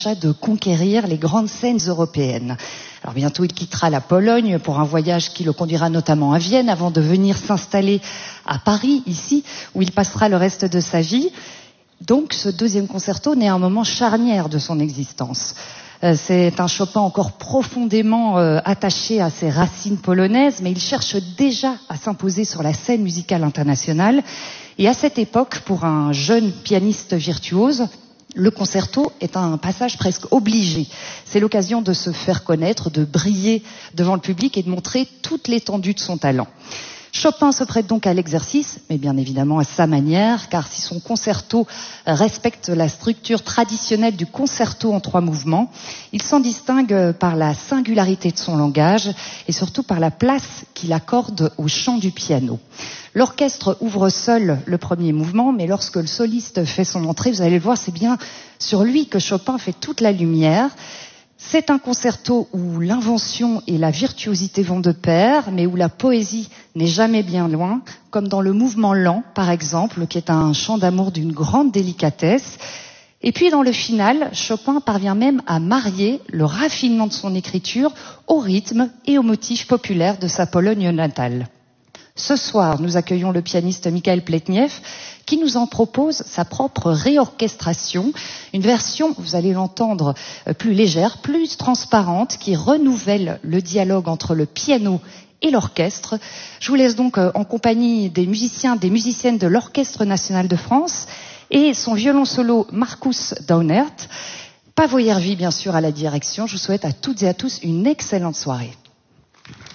de conquérir les grandes scènes européennes. Alors bientôt il quittera la Pologne pour un voyage qui le conduira notamment à Vienne avant de venir s'installer à Paris, ici, où il passera le reste de sa vie. Donc ce deuxième concerto naît à un moment charnière de son existence. C'est un Chopin encore profondément attaché à ses racines polonaises, mais il cherche déjà à s'imposer sur la scène musicale internationale. Et à cette époque, pour un jeune pianiste virtuose, le concerto est un passage presque obligé. C'est l'occasion de se faire connaître, de briller devant le public et de montrer toute l'étendue de son talent. Chopin se prête donc à l'exercice, mais bien évidemment à sa manière, car si son concerto respecte la structure traditionnelle du concerto en 3 mouvements, il s'en distingue par la singularité de son langage et surtout par la place qu'il accorde au chant du piano. L'orchestre ouvre seul le premier mouvement, mais lorsque le soliste fait son entrée, vous allez le voir, c'est bien sur lui que Chopin fait toute la lumière. C'est un concerto où l'invention et la virtuosité vont de pair, mais où la poésie n'est jamais bien loin, comme dans le mouvement lent, par exemple, qui est un chant d'amour d'une grande délicatesse. Et puis dans le final, Chopin parvient même à marier le raffinement de son écriture au rythme et aux motifs populaires de sa Pologne natale. Ce soir, nous accueillons le pianiste Mikhail Pletniev qui nous en propose sa propre réorchestration, une version, vous allez l'entendre, plus légère, plus transparente, qui renouvelle le dialogue entre le piano et l'orchestre. Je vous laisse donc en compagnie des musiciens, des musiciennes de l'Orchestre national de France et son violon solo Markus Daunert. Pavo Järvi, bien sûr, à la direction. Je vous souhaite à toutes et à tous une excellente soirée.